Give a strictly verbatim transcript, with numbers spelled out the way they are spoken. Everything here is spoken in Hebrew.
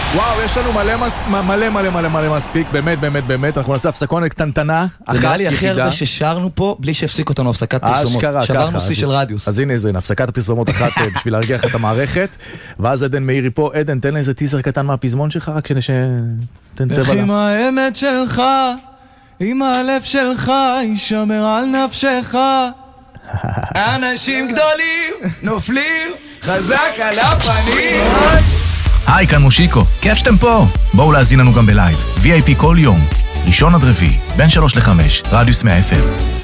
וואו, יש לנו מלא מס- מלא מלא מלא מלא מספיק, באמת באמת באמת, אנחנו נעשה הפסקונת קטנטנה, זה נראה אחת לי הכי יחידה. הרבה ששרנו פה בלי שהפסיק אותנו הפסקת פרסומות. אשכרה, שברנו ככה. שיא אז- של רדיוס. אז הנה זה, הפסקת הפרסומות אחת אה, בשביל להרגיע לך את המערכת, ואז עדן מאירי פה. עדן, תן לי איזה טיזר קטן מהפזמון שלך, רק כדי שתן צבע לה. עם האמת שלך, עם הלב שלך, יישמר על נפשך. אנשים גדולים נופלים חזק על הפנים. היי, כאן מושיקו, כיף שאתם פה. בואו להזין לנו גם בלייב, וי איי פי כל יום, ראשון עד רביעי, בין שלוש לחמש, רדיוס מאה אף אם.